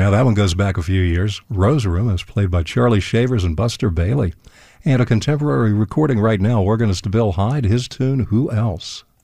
Yeah, that one goes back a few years. Rose Room is played by Charlie Shavers and Buster Bailey. And a contemporary recording right now, organist Bill Hyde, his tune, Who Else?